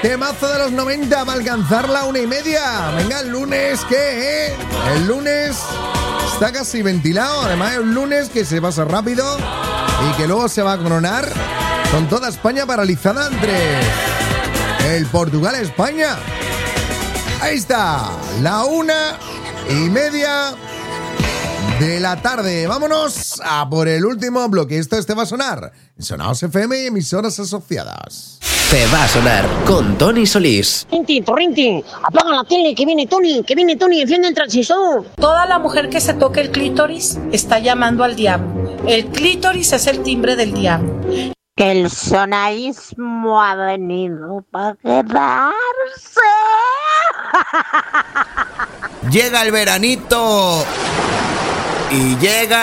Temazo de los 90 para alcanzar la 1:30. Venga, el lunes, ¿qué? El lunes está casi ventilado. Además, es un lunes que se pasa rápido y que luego se va a coronar con toda España paralizada entre el Portugal-España. Ahí está, la 1:30 de la tarde. Vámonos a por el último bloque. Esto va a sonar en Sonaos FM y emisoras asociadas. Te va a sonar con Tony Solís. Rintin, apaga la tele, que viene Tony, enciende el transistor. Toda la mujer que se toque el clítoris está llamando al diablo. El clítoris es el timbre del diablo. Que el sonaísmo ha venido para quedarse. Llega el veranito y llega